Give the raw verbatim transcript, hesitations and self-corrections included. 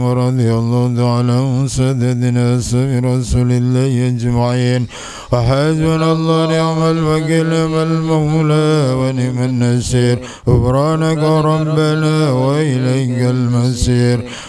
ورضي الله تعالى عن سادتنا سبي رسول الله أجمعين. وحسبنا الله نعم الوكيل نعم المولى ونعم النصير. غفرانك ربنا وإليك المصير.